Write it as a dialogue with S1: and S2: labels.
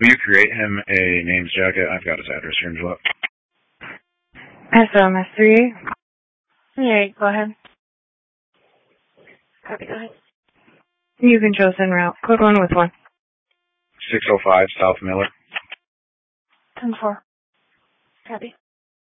S1: Will you create him a names jacket? I've got his address here, Angela.
S2: SMS38. Yeah, go ahead. Copy, go ahead. You can choose en route. Code 1 with 1.
S1: 605 South Miller.
S2: 10-4. Copy.